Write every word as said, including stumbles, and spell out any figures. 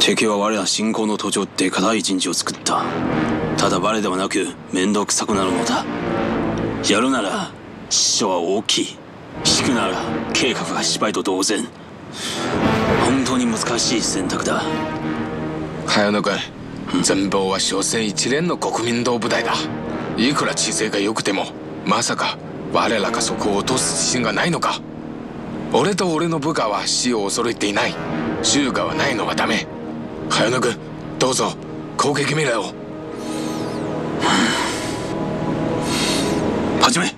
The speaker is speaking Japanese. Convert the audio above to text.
敵は我ら信仰の途上で固い陣地を作った。ただバレではなく面倒くさくなるのだ。やるなら死者は大きい、引くなら計画が失敗と同然。本当に難しい選択だ。 早野君、全貌は所詮一連の国民党部隊だ。いくら知性が良くてもまさか我らがそこを落とす自信がないのか。俺と俺の部下は死を恐れていない。執がはないのはダメ。早野君、どうぞ攻撃命令を。 始め。